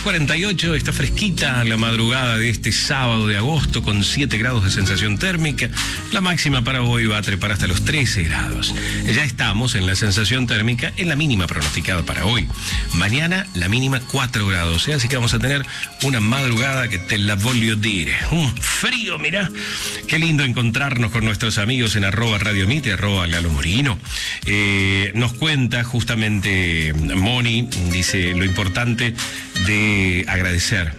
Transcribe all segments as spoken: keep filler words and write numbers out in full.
cuarenta y ocho, está fresquita la madrugada de este sábado de agosto con siete grados de sensación térmica. La máxima para hoy va a trepar hasta los trece grados. Ya estamos en la sensación térmica en la mínima pronosticada para hoy. Mañana la mínima cuatro grados, ¿eh? Así que vamos a tener una madrugada que te la voglio dire. Un frío, mirá. Qué lindo encontrarnos con nuestros amigos en arroba Radio Mitre, arroba Lalo Morino. Eh, nos cuenta justamente Moni, dice lo importante de agradecer,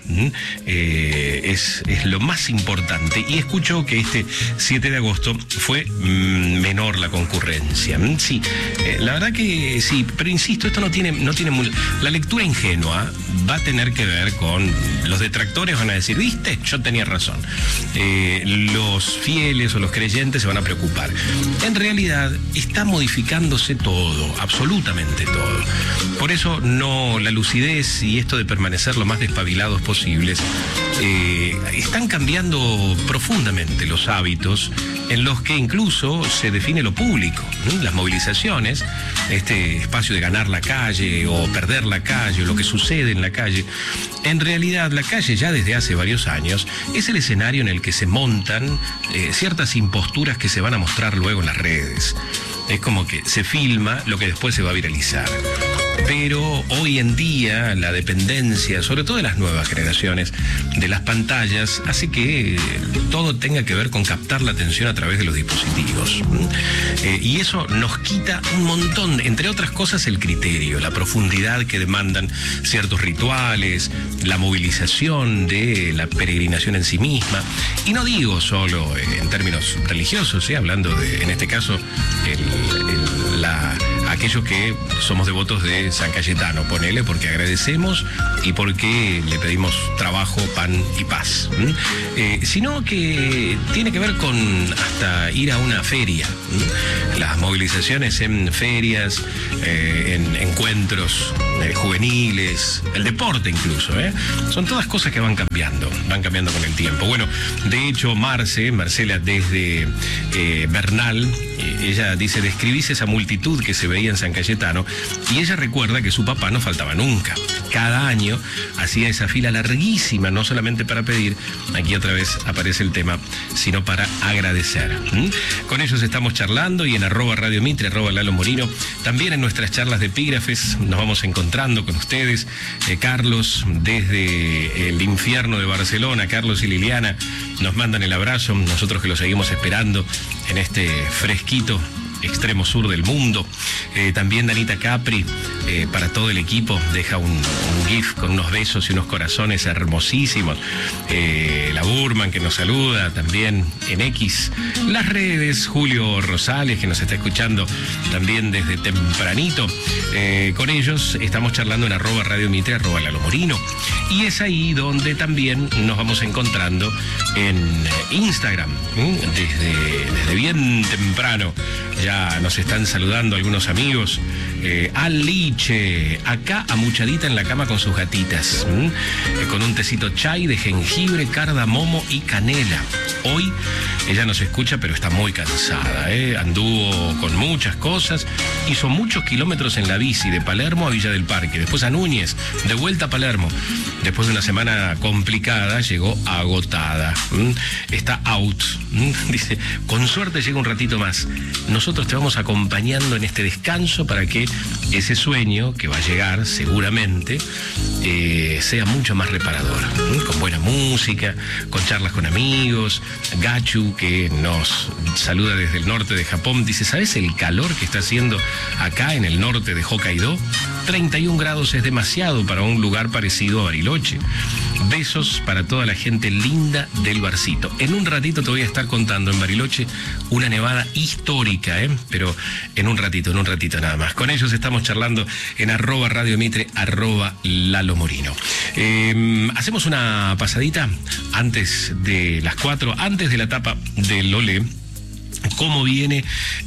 eh, es, es lo más importante. Y escuchó que este siete de agosto fue mm, menor la concurrencia. Sí, eh, la verdad que sí, pero insisto, esto no tiene, no tiene muy... La lectura ingenua va a tener que ver con... Los detractores van a decir, viste, yo tenía razón. Eh, los fieles o los creyentes se van a preocupar. En realidad está modificándose todo, absolutamente todo. Por eso no, la lucidez y esto de permanecer lo más despabilados posibles, eh, están cambiando profundamente los hábitos en los que incluso se define lo público, ¿no? Las movilizaciones, este espacio de ganar la calle o perder la calle o lo que sucede en la calle. En realidad la calle ya desde hace varios años es el escenario en el que se montan eh, ciertas imposturas que se van a mostrar luego en las redes. Es como que se filma lo que después se va a viralizar. Pero hoy en día la dependencia, sobre todo de las nuevas generaciones, de las pantallas, hace que todo tenga que ver con captar la atención a través de los dispositivos. Eh, y eso nos quita un montón, entre otras cosas, el criterio, la profundidad que demandan ciertos rituales, la movilización de la peregrinación en sí misma. Y no digo solo en términos religiosos, ¿eh? Hablando de, en este caso, el, el, la... aquellos que somos devotos de San Cayetano, ponele, porque agradecemos y porque le pedimos trabajo, pan y paz. ¿Mm? Eh, sino que tiene que ver con hasta ir a una feria. ¿Mm? Las movilizaciones en ferias, eh, en encuentros eh, juveniles, el deporte incluso, ¿eh? Son todas cosas que van cambiando, van cambiando con el tiempo. Bueno, de hecho, Marce, Marcela desde eh, Bernal, eh, ella dice, describís esa multitud que se veía en San Cayetano, y ella recuerda que su papá no faltaba nunca. Cada año hacía esa fila larguísima, no solamente para pedir, aquí otra vez aparece el tema, sino para agradecer. ¿Mm? Con ellos estamos charlando y en arroba Radio Mitre, arroba Lalo Morino, también en nuestras charlas de epígrafes nos vamos encontrando con ustedes. Eh, Carlos, desde el infierno de Barcelona, Carlos y Liliana nos mandan el abrazo, nosotros que lo seguimos esperando en este fresquito extremo sur del mundo. Eh, también Danita Capri, eh, para todo el equipo, deja un, un gif con unos besos y unos corazones hermosísimos. Eh, la Burman que nos saluda también en X. Las redes, Julio Rosales que nos está escuchando también desde tempranito. Eh, con ellos estamos charlando en arroba Radio Mitre, arroba Lalo Morino. Y es ahí donde también nos vamos encontrando en Instagram, ¿eh? desde, desde bien temprano. Ya nos están saludando algunos amigos. Eh, Aliche, acá amuchadita en la cama con sus gatitas, ¿m? Eh, con un tecito chai de jengibre, cardamomo y canela. Hoy ella nos escucha, pero está muy cansada, ¿eh? Anduvo con muchas cosas, hizo muchos kilómetros en la bici de Palermo a Villa del Parque, después a Núñez, de vuelta a Palermo. Después de una semana complicada, llegó agotada. ¿M? Está out. ¿M? Dice, con suerte llega un ratito más. Nosotros te vamos acompañando en este descanso para que ese sueño que va a llegar seguramente eh, sea mucho más reparador, ¿eh? Con buena música, con charlas con amigos. Gachu, que nos saluda desde el norte de Japón, dice, ¿sabes el calor que está haciendo acá en el norte de Hokkaido? treinta y un grados es demasiado para un lugar parecido a Bariloche. Besos para toda la gente linda del barcito. En un ratito te voy a estar contando en Bariloche una nevada histórica, ¿eh? Pero en un ratito, en un ratito nada más. Con ellos estamos charlando en arroba Radio Mitre, arroba Lalo Morino. Eh, hacemos una pasadita antes de las cuatro, antes de la etapa del Olé. Cómo viene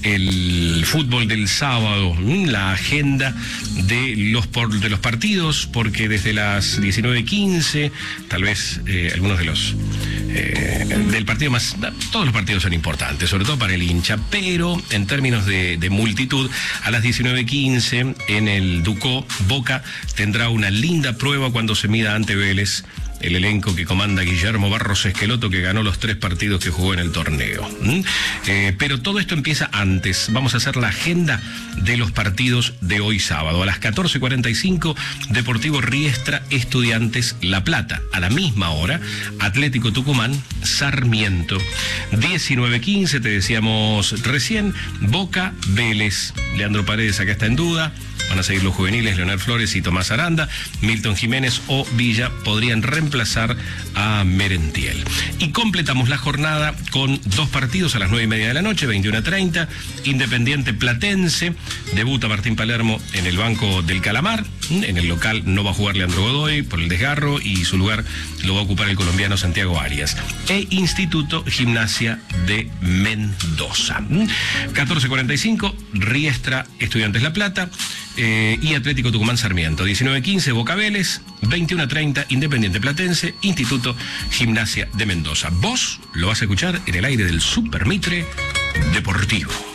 el fútbol del sábado, la agenda de los, por, de los partidos, porque desde las diecinueve quince, tal vez eh, algunos de los eh, del partido más... Todos los partidos son importantes, sobre todo para el hincha, pero en términos de, de multitud, a las diecinueve quince en el Ducó, Boca tendrá una linda prueba cuando se mida ante Vélez, el elenco que comanda Guillermo Barros Esqueloto, que ganó los tres partidos que jugó en el torneo. ¿Mm? Eh, pero todo esto empieza antes. Vamos a hacer la agenda de los partidos de hoy sábado. A las catorce cuarenta y cinco, Deportivo Riestra, Estudiantes La Plata. A la misma hora, Atlético Tucumán, Sarmiento. diecinueve quince, te decíamos recién, Boca, Vélez. Leandro Paredes acá está en duda. Van a seguir los juveniles, Leonel Flores y Tomás Aranda. Milton Jiménez o Villa podrían reemplazar a Merentiel. Y completamos la jornada con dos partidos a las nueve y media de la noche, veintiuno treinta. Independiente Platense. Debuta Martín Palermo en el banco del Calamar. En el local no va a jugar Leandro Godoy por el desgarro y su lugar lo va a ocupar el colombiano Santiago Arias. E Instituto Gimnasia de Mendoza. catorce cuarenta y cinco, Riestra, Estudiantes La Plata. Eh, y Atlético Tucumán Sarmiento. diecinueve quince, Boca Vélez. veintiuno treinta, Independiente Platense. Instituto Gimnasia de Mendoza. Vos lo vas a escuchar en el aire del Super Mitre Deportivo.